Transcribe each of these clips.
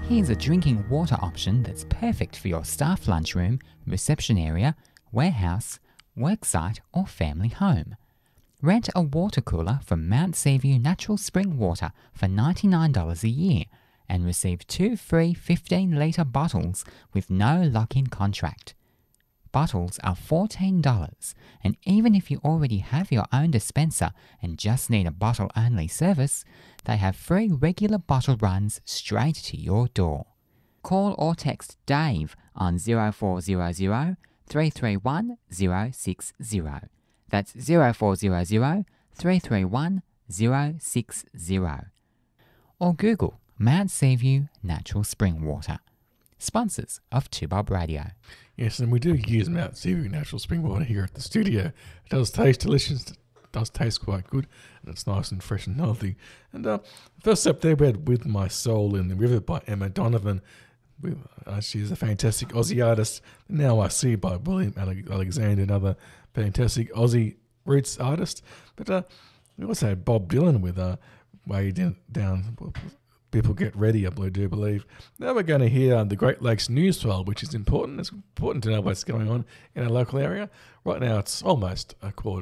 Here's a drinking water option that's perfect for your staff lunchroom, reception area, warehouse, worksite or family home. Rent a water cooler from Mount Seaview Natural Spring Water for $99 a year and receive 2 free 15-litre bottles with no lock-in contract. Bottles are $14, and even if you already have your own dispenser and just need a bottle-only service, they have free regular bottle runs straight to your door. Call or text Dave on 0400 331 060. That's 0400 331 060. Or Google Mount Seaview Natural Spring Water. Sponsors of 2Bob Radio. Yes, and we do use Mount Seaview Natural Spring Water here at the studio. It does taste delicious. It does taste quite good, and it's nice and fresh and healthy. And first up there, we had With My Soul in the River by Emma Donovan. She's a fantastic Aussie artist. Now I See by William Alexander, another fantastic Aussie roots artist. But we also had Bob Dylan with Way Down. People Get Ready, I do believe. Now we're going to hear the Great Lakes News File, which is important. It's important to know what's going on in our local area. Right now it's almost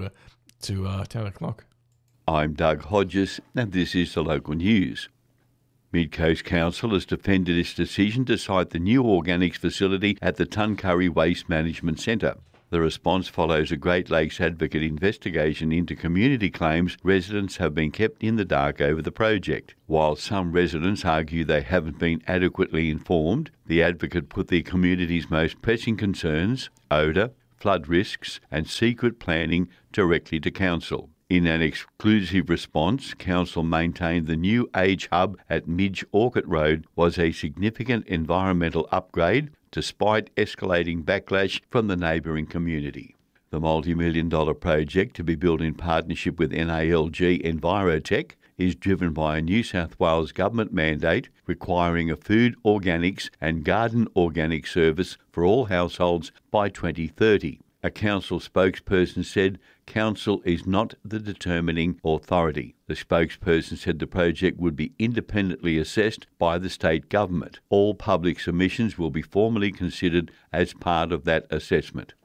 11:45. I'm Doug Hodges, and this is the local news. Mid-Coast Council has defended its decision to site the new organics facility at the Tuncurry Waste Management Centre. The response follows a Great Lakes Advocate investigation into community claims residents have been kept in the dark over the project. While some residents argue they haven't been adequately informed, the Advocate put the community's most pressing concerns, odour, flood risks and secret planning directly to Council. In an exclusive response, Council maintained the new Age Hub at Midge Orchard Road was a significant environmental upgrade despite escalating backlash from the neighbouring community. The multi-million-dollar project, to be built in partnership with NALG Envirotech, is driven by a New South Wales government mandate requiring a food organics and garden organic service for all households by 2030. A council spokesperson said Council is not the determining authority. The spokesperson said the project would be independently assessed by the state government. All public submissions will be formally considered as part of that assessment.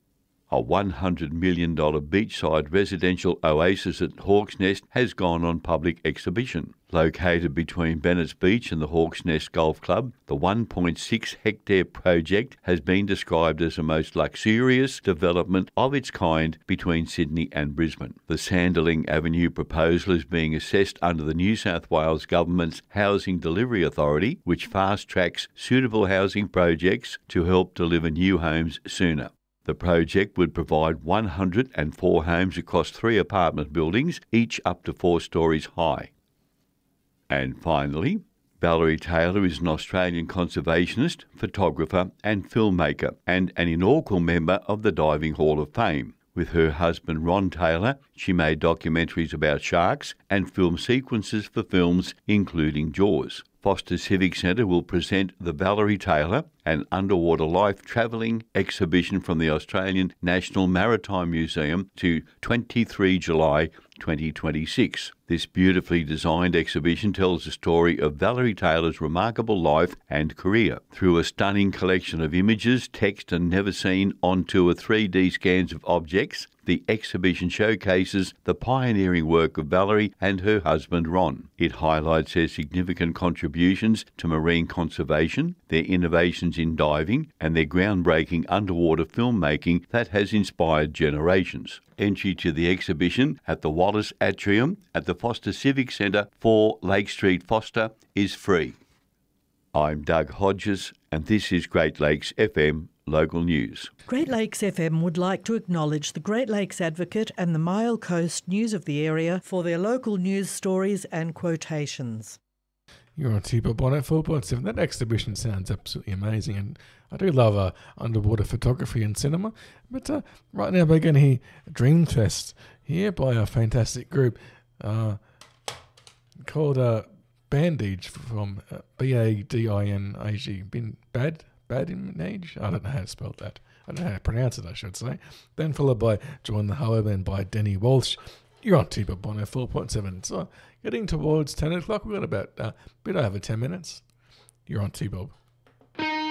A $100 million beachside residential oasis at Hawk's Nest has gone on public exhibition. Located between Bennett's Beach and the Hawk's Nest Golf Club, the 1.6-hectare project has been described as the most luxurious development of its kind between Sydney and Brisbane. The Sanderling Avenue proposal is being assessed under the New South Wales Government's Housing Delivery Authority, which fast-tracks suitable housing projects to help deliver new homes sooner. The project would provide 104 homes across 3 apartment buildings, each up to 4 stories high. And finally, Valerie Taylor is an Australian conservationist, photographer and filmmaker, and an inaugural member of the Diving Hall of Fame. With her husband Ron Taylor, she made documentaries about sharks and film sequences for films including Jaws. Foster Civic Centre will present the Valerie Taylor, an underwater life travelling exhibition from the Australian National Maritime Museum to 23 July 2026. This beautifully designed exhibition tells the story of Valerie Taylor's remarkable life and career. Through a stunning collection of images, text and never seen on tour 3D scans of objects, the exhibition showcases the pioneering work of Valerie and her husband Ron. It highlights their significant contributions to marine conservation, their innovations in diving, and their groundbreaking underwater filmmaking that has inspired generations. Entry to the exhibition at the Wallace Atrium at the Foster Civic Centre, 4 Lake Street, Foster, is free. I'm Doug Hodges, and this is Great Lakes FM Local News. Great Lakes FM would like to acknowledge the Great Lakes Advocate and the Mile Coast News of the area for their local news stories and quotations. You're on T-Bob on 4.7. That exhibition sounds absolutely amazing, and I do love underwater photography and cinema. But right now we're going to hear Dreamfest here by a fantastic group called Bandage from Badinage. Badinage? I don't know how to spell that. I don't know how to pronounce it, I should say. Then followed by Join the Highwaymen by Denny Walsh. You're on T-Bob on 4.7. So getting towards 10 o'clock, we've got about a bit over 10 minutes. You're on T-Bob.